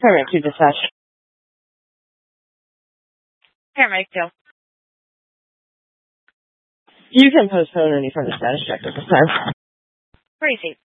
Paramedic 2 dispatch. Paramedic 2. You can postpone any further status check at this time. Receipt.